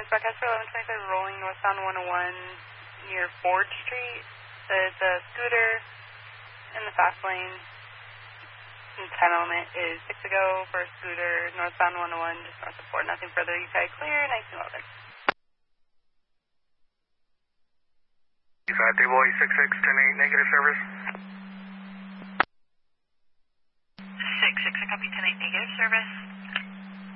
broadcast for 1125 rolling northbound 101 near Ford Street. There's a scooter in the fast lane. And time element is 6 ago for a scooter northbound 101 just north of Ford. Nothing further. You try clear. Nice and well there. Table 866, 10-8, negative service. 6-6, I copy 10-8, negative service.